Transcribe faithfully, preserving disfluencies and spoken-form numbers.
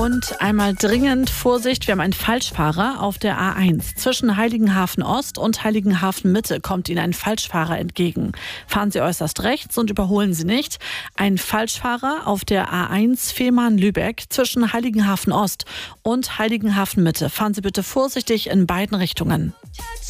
Und einmal dringend Vorsicht, wir haben einen Falschfahrer auf der A eins. Zwischen Heiligenhafen Ost und Heiligenhafen Mitte kommt Ihnen ein Falschfahrer entgegen. Fahren Sie äußerst rechts und überholen Sie nicht. Ein Falschfahrer auf der A eins Fehmarn-Lübeck zwischen Heiligenhafen Ost und Heiligenhafen Mitte. Fahren Sie bitte vorsichtig in beiden Richtungen.